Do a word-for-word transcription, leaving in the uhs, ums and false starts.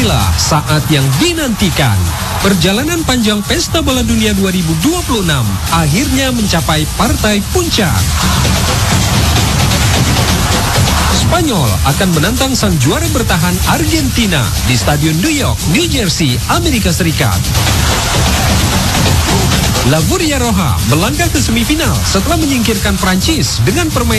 Inilah saat yang dinantikan. Perjalanan panjang Pesta Bola Dunia dua ribu dua puluh enam akhirnya mencapai partai puncak. Spanyol akan menantang sang juara bertahan Argentina di Stadion New York, New Jersey, Amerika Serikat. La Furia Roja melangkah ke semifinal setelah menyingkirkan Prancis dengan permainan